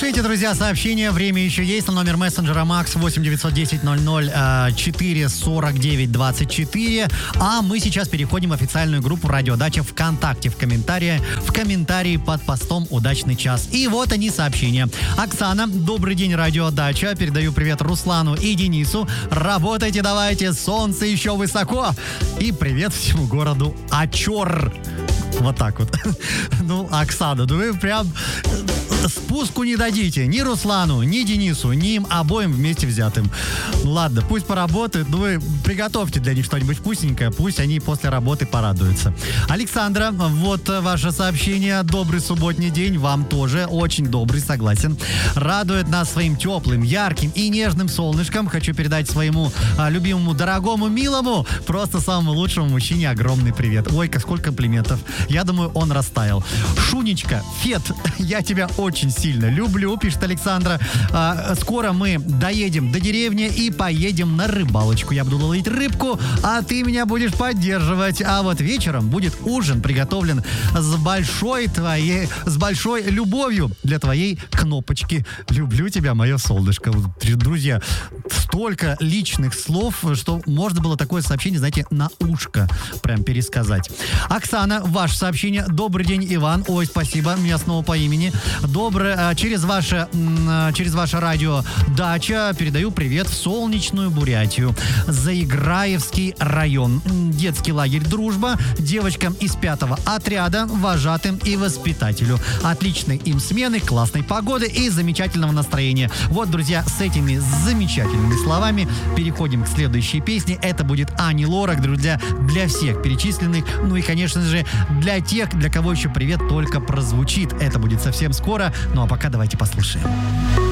Пишите, друзья, сообщения. Время еще есть. На номер мессенджера Макс 8-910-00-449-24. А мы сейчас переходим в официальную группу «Радио Дача» ВКонтакте. В комментарии под постом «Удачный час». И вот они сообщения. Оксана, добрый день, «Радио Дача». Передаю привет Руслану и Денису. Работайте давайте, солнце еще высоко. И привет всему городу Очор. Вот так вот. Ну, Оксана, ну вы прям спуску не дадите ни Руслану, ни Денису, ни им обоим вместе взятым. Ладно, пусть поработают, но вы приготовьте для них что-нибудь вкусненькое, пусть они после работы порадуются. Александра, вот ваше сообщение. Добрый субботний день, вам тоже. Очень добрый, согласен. Радует нас своим теплым, ярким и нежным солнышком. Хочу передать своему любимому, дорогому, милому, просто самому лучшему мужчине огромный привет. Ой, сколько комплиментов. Я думаю, он растаял. Шунечка, Фет, я тебя очень сильно люблю, пишет Александра. Скоро мы доедем до деревни и поедем на рыбалочку. Я буду ловить рыбку, а ты меня будешь поддерживать. А вот вечером будет ужин, приготовлен с большой любовью для твоей кнопочки. Люблю тебя, мое солнышко. Друзья, столько личных слов, что можно было такое сообщение, знаете, на ушко прям пересказать. Оксана, ваше сообщение. Добрый день, Иван. Ой, спасибо, меня снова по имени. Через ваше радио «Дача» передаю привет в солнечную Бурятию. Заиграевский район. Детский лагерь «Дружба». Девочкам из 5-го отряда, вожатым и воспитателю. Отличной им смены, классной погоды и замечательного настроения. Вот, друзья, с этими замечательными словами переходим к следующей песне. Это будет Ани Лорак, друзья, для всех перечисленных. Ну и, конечно же, для тех, для кого еще привет только прозвучит. Это будет совсем скоро. Ну а пока давайте послушаем.